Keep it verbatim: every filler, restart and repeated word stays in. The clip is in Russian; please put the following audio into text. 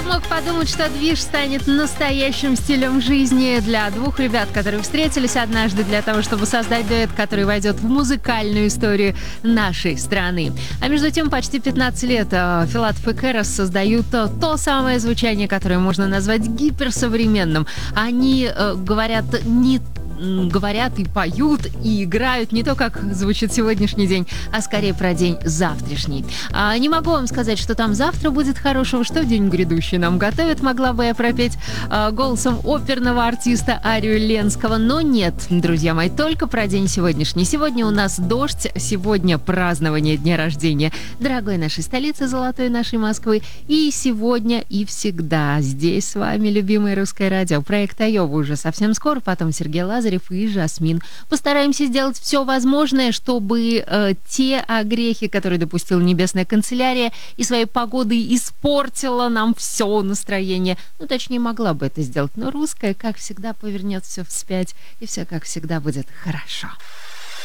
Мог подумать, что движ станет настоящим стилем жизни для двух ребят, которые встретились однажды для того, чтобы создать дуэт, который войдет в музыкальную историю нашей страны. А между тем, почти пятнадцать лет Филатов и Кэрос создают то самое звучание, которое можно назвать гиперсовременным. Они э, говорят не говорят и поют, и играют не то, как звучит сегодняшний день, а скорее про день завтрашний. А не могу вам сказать, что там завтра будет хорошего, что день грядущий нам готовят, могла бы я пропеть а, голосом оперного артиста Арию Ленского, но нет, друзья мои, только про день сегодняшний. Сегодня у нас дождь, сегодня празднование дня рождения дорогой нашей столицы, золотой нашей Москвы, и сегодня и всегда здесь с вами любимое русское радио. Проект Айова уже совсем скоро, потом Сергей Лазарев и Жасмин. Постараемся сделать все возможное, чтобы э, те огрехи, которые допустила Небесная канцелярия, и своей погодой испортила нам все настроение. Ну, точнее, могла бы это сделать, но русская, как всегда, повернет все вспять, и все, как всегда, будет хорошо.